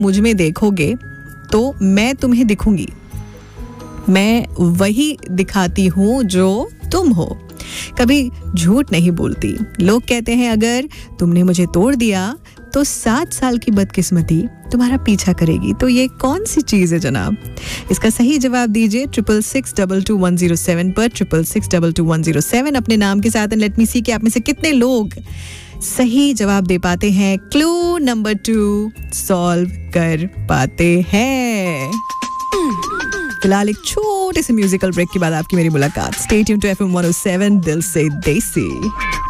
मुझ में देखोगे तो मैं तुम्हें दिखूंगी. मैं वही दिखाती हूँ जो तुम हो. कभी झूठ नहीं बोलती. लोग कहते हैं अगर तुमने मुझे तोड़ दिया तो 7 साल की बदकिस्मती तुम्हारा पीछा करेगी. तो ये कौन सी चीज है जनाब? इसका सही जवाब दीजिए 66622107 पर 66622107 अपने नाम के साथ. एंड लेट मी सी कि आप में से कितने लोग सही जवाब दे पाते हैं. क्लू नंबर 2 सॉल्व कर पाते हैं. फिलहाल एक छोटे से म्यूजिकल ब्रेक के बाद आपकी मेरी मुलाकात. स्टे ट्यून्ड टू FM 107 दिल से देसी.